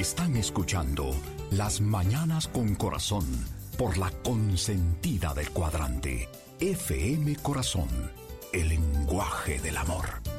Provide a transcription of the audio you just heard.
Están escuchando Las Mañanas con Corazón por la consentida del cuadrante. FM Corazón, el lenguaje del amor.